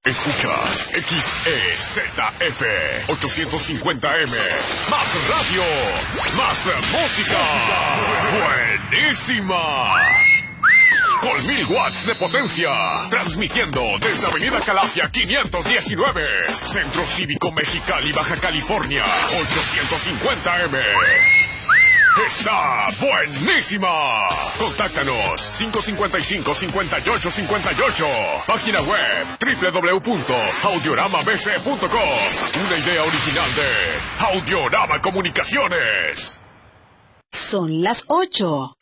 Escuchas XEZF 850M. Más radio, más música. Buenísima. Con 1000 watts de potencia. Transmitiendo desde Avenida Calafia 519. Centro Cívico Mexicali, Baja California. 850M. ¡Está buenísima! Contáctanos 555-5858. Página web www.audioramabc.com. Una idea original de Audiorama Comunicaciones. Son las 8.